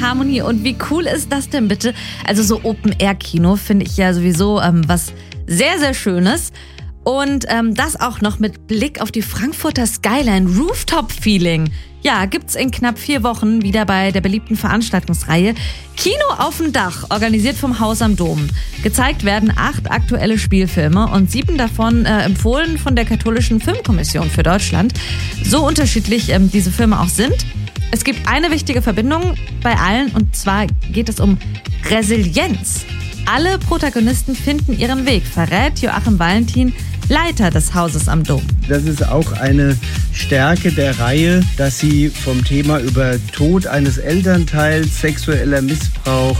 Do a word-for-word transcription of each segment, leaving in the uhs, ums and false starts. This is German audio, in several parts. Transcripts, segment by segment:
Harmony. Und wie cool ist das denn bitte? Also so Open-Air-Kino finde ich ja sowieso ähm, was sehr, sehr Schönes. Und ähm, das auch noch mit Blick auf die Frankfurter Skyline. Rooftop-Feeling. Ja, gibt's in knapp vier Wochen wieder bei der beliebten Veranstaltungsreihe Kino auf dem Dach, organisiert vom Haus am Dom. Gezeigt werden acht aktuelle Spielfilme und sieben davon äh, empfohlen von der Katholischen Filmkommission für Deutschland. So unterschiedlich ähm, diese Filme auch sind. Es gibt eine wichtige Verbindung bei allen, und zwar geht es um Resilienz. Alle Protagonisten finden ihren Weg, verrät Joachim Valentin, Leiter des Hauses am Dom. Das ist auch eine Stärke der Reihe, dass sie vom Thema über Tod eines Elternteils, sexueller Missbrauch,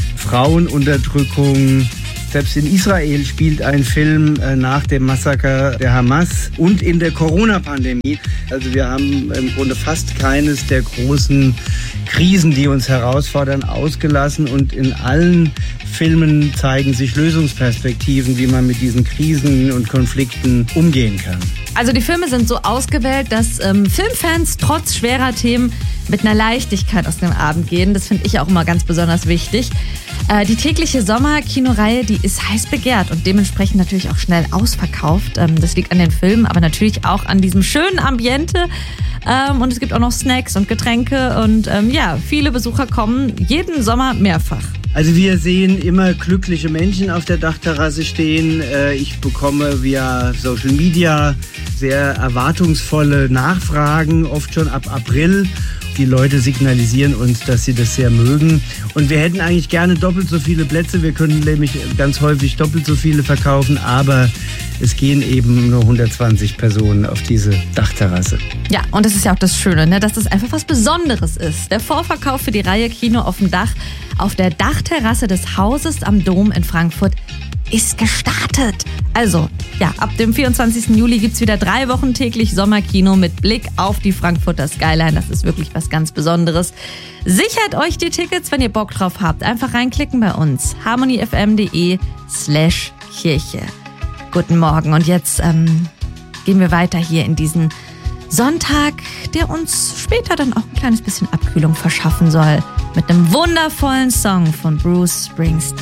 Frauenunterdrückung, selbst in Israel spielt ein Film nach dem Massaker der Hamas und in der Corona-Pandemie. Also wir haben im Grunde fast keines der großen Krisen, die uns herausfordern, ausgelassen, und in allen Filmen zeigen sich Lösungsperspektiven, wie man mit diesen Krisen und Konflikten umgehen kann. Also die Filme sind so ausgewählt, dass ähm, Filmfans trotz schwerer Themen mit einer Leichtigkeit aus dem Abend gehen. Das finde ich auch immer ganz besonders wichtig. Äh, die tägliche Sommer-Kinoreihe, die ist heiß begehrt und dementsprechend natürlich auch schnell ausverkauft. Ähm, das liegt an den Filmen, aber natürlich auch an diesem schönen Ambiente. Ähm, und es gibt auch noch Snacks und Getränke und ähm, ja, viele Besucher kommen jeden Sommer mehrfach. Also wir sehen immer glückliche Menschen auf der Dachterrasse stehen. Ich bekomme via Social Media sehr erwartungsvolle Nachfragen, oft schon ab April. Die Leute signalisieren uns, dass sie das sehr mögen. Und wir hätten eigentlich gerne doppelt so viele Plätze. Wir können nämlich ganz häufig doppelt so viele verkaufen, aber es gehen eben nur hundertzwanzig Personen auf diese Dachterrasse. Ja, und das ist ja auch das Schöne, ne? Dass das einfach was Besonderes ist. Der Vorverkauf für die Reihe Kino auf dem Dach auf der Dachterrasse des Hauses am Dom in Frankfurt ist gestartet. Also, ja, ab dem vierundzwanzigsten Juli gibt's wieder drei Wochen täglich Sommerkino mit Blick auf die Frankfurter Skyline. Das ist wirklich was ganz Besonderes. Sichert euch die Tickets, wenn ihr Bock drauf habt. Einfach reinklicken bei uns. harmonyfm.de slash Kirche. Guten Morgen. Und jetzt ähm, gehen wir weiter hier in diesen Sonntag, der uns später dann auch ein kleines bisschen Abkühlung verschaffen soll. Mit einem wundervollen Song von Bruce Springsteen.